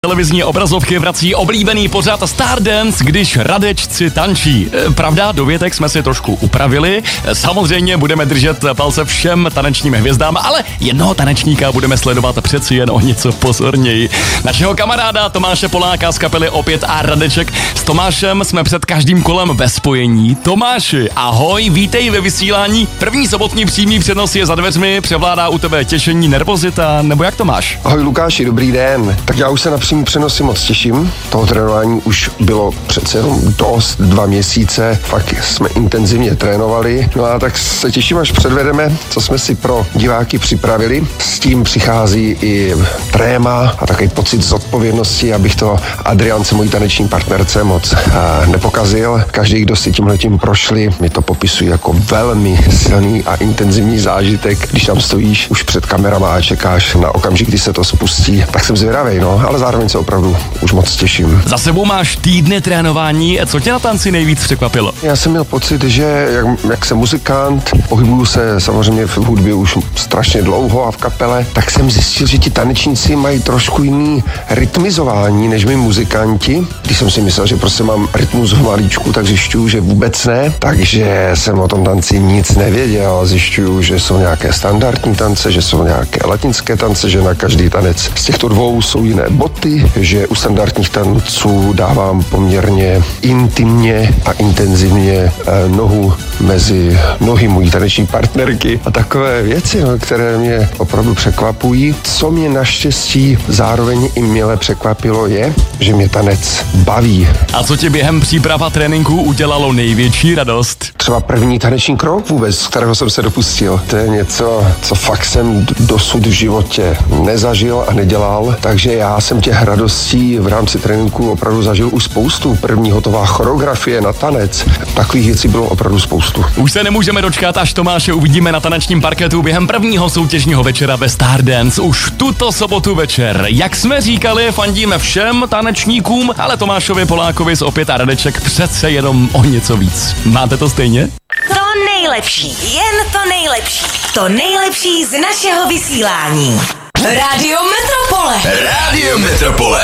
Televizní obrazovky vrací oblíbený pořad Stardance, když Radečci tančí. Pravda, dovětek jsme si trošku upravili. Samozřejmě budeme držet palce všem tanečním hvězdám, ale jednoho tanečníka budeme sledovat přeci jen o něco pozorněji. Našeho kamaráda Tomáše Poláka z kapely Opět a Radeček. S Tomášem jsme před každým kolem ve spojení. Tomáši, ahoj, vítej ve vysílání. První sobotní přímý přenos je za dveřmi, převládá u tebe těšení, nervozita, nebo jak to máš? Ahoj Lukáši, dobrý den. Tak já už se na přímý přenosy moc těším. Toho trénování už bylo přece jenom dost, 2 měsíce, fakt jsme intenzivně trénovali. No a tak se těším, až předvedeme, co jsme si pro diváky připravili. S tím přichází i tréma a takový pocit zodpovědnosti, abych to Adriance, mojí taneční partnerce, moc nepokazil. Každý, kdo si tímhletím prošli, mi to popisují jako velmi silný a intenzivní zážitek, když tam stojíš už před kamerama a čekáš na okamžik, kdy se to spustí. Tak jsem zvědavej, no, ale zároveň se opravdu už moc těším. Za sebou máš týdny trénování, co tě na tanci nejvíc překvapilo? Já jsem měl pocit, že jak jsem muzikant, pohybuju se samozřejmě v hudbě už strašně dlouho a v kapele, tak jsem zjistil, že ti tanečníci mají trošku jiný rytmizování než my muzikanti. Když jsem si myslel, že prostě mám rytmus v malíčku, tak zjišťuju, že vůbec ne, takže jsem o tom tanci nic nevěděl. Zjišťuju, že jsou nějaké standardní tance, že jsou nějaké latinské tance, že na každý tanec z těchto dvou jsou jiné boty, že u standardních tanců dávám poměrně intimně a intenzivně nohu mezi nohy mojí taneční partnerky a takové věci, které mě opravdu překvapují. Co mě naštěstí zároveň i mile překvapilo je, že mě tanec baví. A co tě během příprav a tréninku udělalo největší radost? Třeba první taneční krok vůbec, z kterého jsem se dopustil. To je něco, co fakt jsem dosud v životě nezažil a nedělal, takže já jsem těch radostí v rámci tréninku opravdu zažil už spoustu. První hotová choreografie na tanec. Takových věcí bylo opravdu spoustu. Už se nemůžeme dočkat, až Tomáše uvidíme na tanečním parketu během prvního soutěžního večera ve Stardance. Už tuto sobotu večer. Jak jsme říkali, fandíme všem tanečníkům, ale Tomášovi Polákovi z Opět a Radeček přece jenom o něco víc. Máte to stejně? To nejlepší, jen to nejlepší. To nejlepší z našeho vysílání. Rádio Metropole. Rádio Metropole.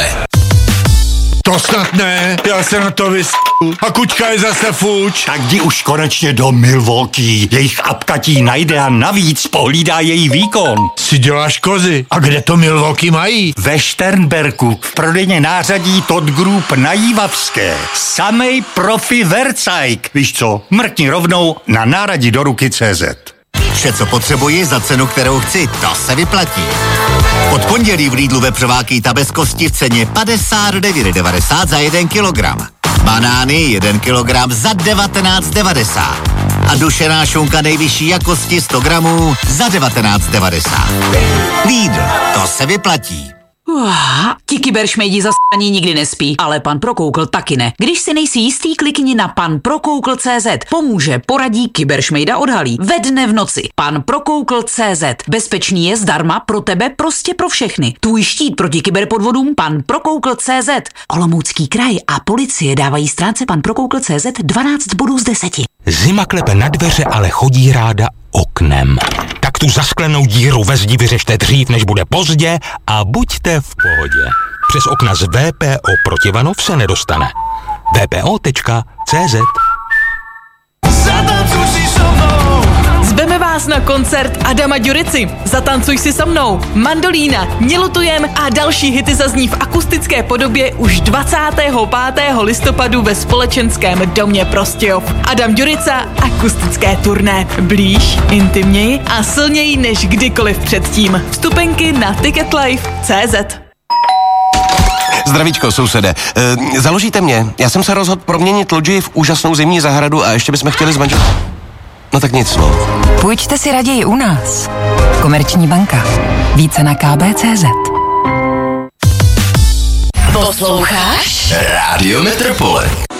To snad ne, já se na to a kučka je zase fuč. Tak jdi už konečně do Milwaukee. Jejich apka ti najde a navíc pohlídá její výkon. Si děláš kozy. A kde to Milwaukee mají? Ve Šternberku v prodejně nářadí Todd Group na Jívavské. Samej profi vercajk. Víš co, mrkni rovnou na náradí do ruky CZ. Vše, co potřebuji za cenu, kterou chci, to se vyplatí. Od pondělí v Lidlu vepřováky ta bez kosti v ceně 59,90 za 1 kilogram. Banány 1 kilogram za 19,90. A dušená šunka nejvyšší jakosti 100 gramů za 19,90. Lidl, to se vyplatí. Ti kyberšmejdi zastaní nikdy nespí, ale pan Prokoukl taky ne. Když si nejsi jistý, klikni na panprokoukl.cz. Pomůže, poradí, kyberšmejda odhalí. Ve dne v noci. Panprokoukl.cz. Bezpečný je zdarma pro tebe, prostě pro všechny. Tvůj štít proti kyberpodvodům panprokoukl.cz. Olomoucký kraj a policie dávají stránce panprokoukl.cz 12 bodů z 10. Zima klepe na dveře, ale chodí ráda oknem. Tak tu zasklenou díru ve zdi vyřešte dřív, než bude pozdě a buďte v pohodě. Přes okna z VPO Protivanov se nedostane. vpo.cz. Zveme vás na koncert Adama Ďurici. Zatancuj si so mnou. Mandolína, Nelutujem a další hity zazní v akustické podobě už 25. listopadu ve Společenském domě Prostějov. Adam Ďurica, akustické turné. Blíž, intimněji a silněji než kdykoliv předtím. Vstupenky na ticketlife.cz. Zdravíčko, sousede. Založíte mě? Já jsem se rozhodl proměnit lodži v úžasnou zimní zahradu a ještě bychom chtěli zmanžel... No tak nic, no. Půjčte si raději u nás. Komerční banka. Více na kb.cz. Posloucháš? Rádio Metropole.